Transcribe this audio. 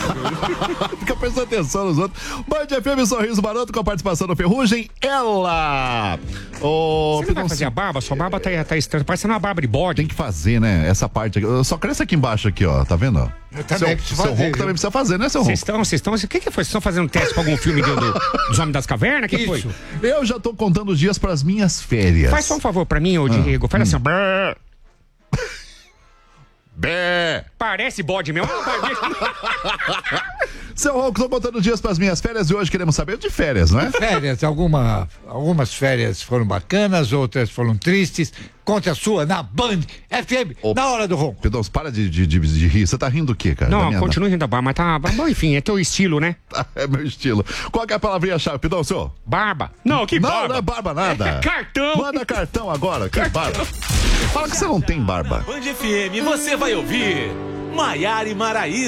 Fica prestando atenção nos outros. Band FM Sorriso Maroto com a participação do Ferrugem. Ela! Você não vai fazer a barba? Sua barba tá estranha, parecendo uma barba de bode. Tem que fazer, né? Essa parte aqui. Só cresce aqui embaixo aqui, ó. Tá vendo? Seu ronco também precisa fazer, né, seu ronco? Vocês estão... O que foi? Vocês estão fazendo teste com algum filme dos Homens das Cavernas? Que foi? Eu já tô contando os dias pras minhas férias. Faz só um favor pra mim, ô Diego. Fala assim, ó. Bé. Parece bode mesmo. Seu Ronco, tô contando dias pras minhas férias e hoje queremos saber de férias, não é? Férias, algumas férias foram bacanas, outras foram tristes. Conte a sua na Band FM, na hora do Ronco. Pidoncio, para de rir. Você tá rindo do quê, cara? Não, continue rindo da barba, mas tá... Bom, enfim, é teu estilo, né? É meu estilo. Qual que é a palavrinha-chave, Pidoncio? Barba. Não, que barba? Não é barba nada. É cartão. Manda cartão agora, que barba. Fala que você não tem barba. Band FM, você vai ouvir Maiara e Maraíza.